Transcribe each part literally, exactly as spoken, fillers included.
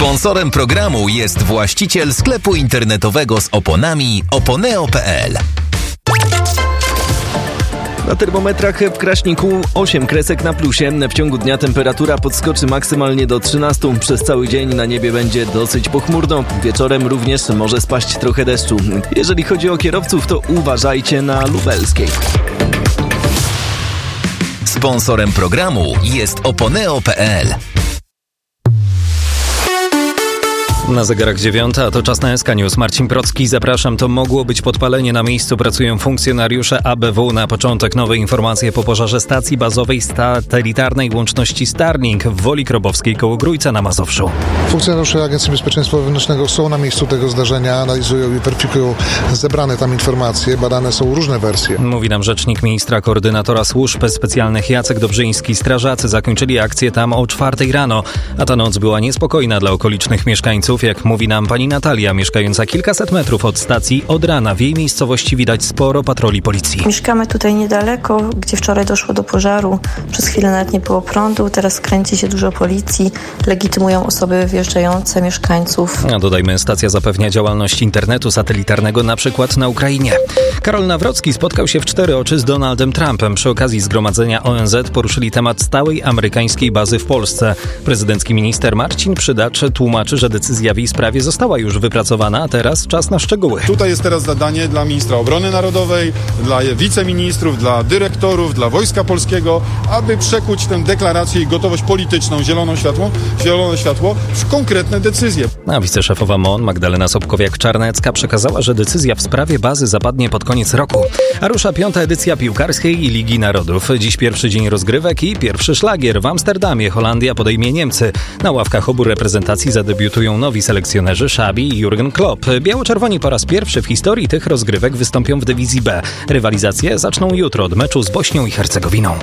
Sponsorem programu jest właściciel sklepu internetowego z oponami oponeo kropka pe el. Na termometrach w Kraśniku osiem kresek na plusie. W ciągu dnia temperatura podskoczy maksymalnie do trzynastu. Przez cały dzień na niebie będzie dosyć pochmurno. Wieczorem również może spaść trochę deszczu. Jeżeli chodzi o kierowców, to uważajcie na Lubelskiej. Sponsorem programu jest oponeo kropka pe el. Na zegarach dziewiąta, a to czas na S K News. Marcin Procki, zapraszam. To mogło być podpalenie. Na miejscu pracują funkcjonariusze A B W. Na początek nowe informacje po pożarze stacji bazowej satelitarnej łączności Starlink w Woli Krobowskiej koło Grójca na Mazowszu. Funkcjonariusze Agencji Bezpieczeństwa Wewnętrznego są na miejscu tego zdarzenia, analizują i weryfikują zebrane tam informacje. Badane są różne wersje. Mówi nam rzecznik ministra koordynatora służb specjalnych Jacek Dobrzyński. Strażacy zakończyli akcję tam o czwartej rano, a ta noc była niespokojna dla okolicznych mieszkańców. Jak mówi nam pani Natalia, mieszkająca kilkaset metrów od stacji, od rana w jej miejscowości widać sporo patroli policji. Mieszkamy tutaj niedaleko, gdzie wczoraj doszło do pożaru. Przez chwilę nawet nie było prądu, teraz kręci się dużo policji, legitymują osoby wjeżdżające, mieszkańców. A dodajmy, stacja zapewnia działalność internetu satelitarnego na przykład na Ukrainie. Karol Nawrocki spotkał się w cztery oczy z Donaldem Trumpem. Przy okazji zgromadzenia O N Z poruszyli temat stałej amerykańskiej bazy w Polsce. Prezydencki minister Marcin Przydacz tłumaczy, że decyzja w jej sprawie została już wypracowana, a teraz czas na szczegóły. Tutaj jest teraz zadanie dla ministra obrony narodowej, dla wiceministrów, dla dyrektorów, dla Wojska Polskiego, aby przekuć tę deklarację i gotowość polityczną, zieloną światło, zielone światło w konkretne decyzje. A wiceszefowa M O N Magdalena Sobkowiak-Czarnecka przekazała, że decyzja w sprawie bazy zapadnie pod koniec roku. A rusza piąta edycja piłkarskiej Ligi Narodów. Dziś pierwszy dzień rozgrywek i pierwszy szlagier. W Amsterdamie Holandia podejmie Niemcy. Na ławkach obu reprezentacji zadebiutują nowi selekcjonerzy Xabi i Jurgen Klopp. Biało-czerwoni po raz pierwszy w historii tych rozgrywek wystąpią w dywizji B. Rywalizacje zaczną jutro od meczu z Bośnią i Hercegowiną.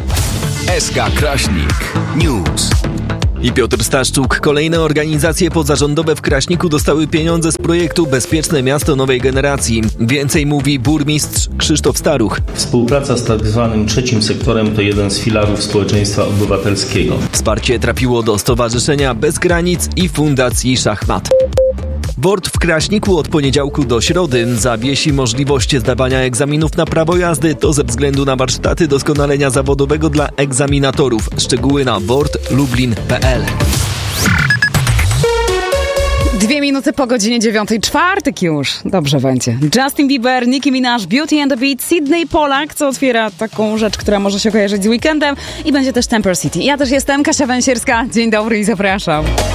S K Kraśnik News. I Piotr Staszczuk. Kolejne organizacje pozarządowe w Kraśniku dostały pieniądze z projektu Bezpieczne Miasto Nowej Generacji. Więcej mówi burmistrz Krzysztof Staruch. Współpraca z tak zwanym trzecim sektorem to jeden z filarów społeczeństwa obywatelskiego. Wsparcie trafiło do Stowarzyszenia Bez Granic i Fundacji Szachmat. W O R T w Kraśniku od poniedziałku do środy zawiesi możliwość zdawania egzaminów na prawo jazdy. To ze względu na warsztaty doskonalenia zawodowego dla egzaminatorów. Szczegóły na w o r t lublin kropka pe el. Dwie minuty po godzinie dziewiątej, czwartek już. Dobrze będzie. Justin Bieber, Nicki Minaj, Beauty and the Beat, Sydney Polak, co otwiera taką rzecz, która może się kojarzyć z weekendem, i będzie też Temper City. Ja też jestem Kasia Węsierska. Dzień dobry i zapraszam.